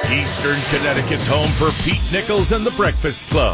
Eastern Connecticut's home for Pete Nichols and the Breakfast Club.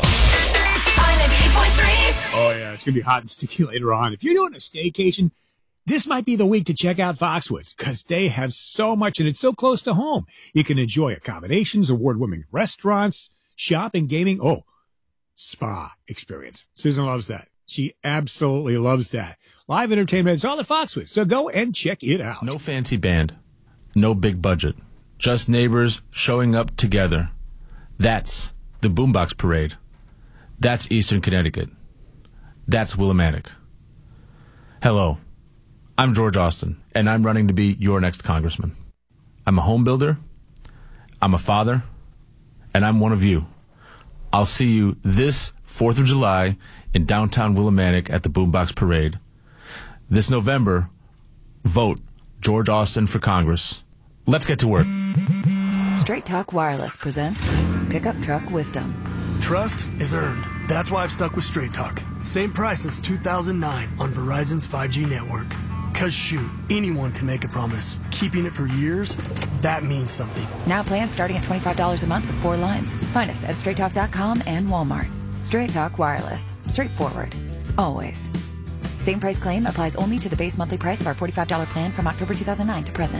Oh, yeah, it's going to be hot and sticky later on. If you're doing a staycation, this might be the week to check out Foxwoods because they have so much and it's so close to home. You can enjoy accommodations, award-winning restaurants, shopping, gaming, spa experience. Susan loves that. She absolutely loves that. Live entertainment is all at Foxwoods, so go and check it out. No fancy band, no big budget, just neighbors showing up together. That's the Boombox Parade. That's Eastern Connecticut. That's Willimantic. Hello, I'm George Austin, and I'm running to be your next congressman. I'm a home builder, I'm a father, and I'm one of you. I'll see you this 4th of July in downtown Willimantic at the Boombox Parade. This November, vote George Austin for Congress. Let's get to work. Straight Talk Wireless presents Pickup Truck Wisdom. Trust is earned. That's why I've stuck with Straight Talk. Same price since 2009 on Verizon's 5G network. Cause shoot, anyone can make a promise. Keeping it for years, that means something. Now plans starting at $25 a month with 4 lines. Find us at straighttalk.com and Walmart. Straight Talk Wireless. Straightforward. Always. Same price claim applies only to the base monthly price of our $45 plan from October 2009 to present.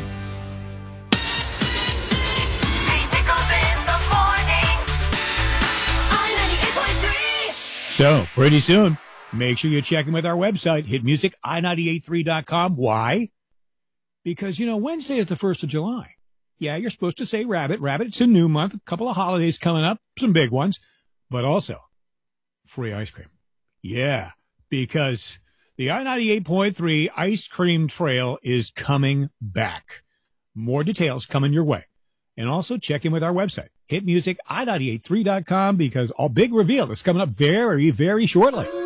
So, pretty soon, make sure you check in with our website, hitmusici983.com. Why? Because, Wednesday is the 1st of July. Yeah, you're supposed to say rabbit. Rabbit, it's a new month, a couple of holidays coming up, some big ones, but also free ice cream. Yeah, because the I-98.3 Ice Cream Trail is coming back. More details coming your way. And also check in with our website, hitmusici983.com, because our big reveal is coming up very, very shortly.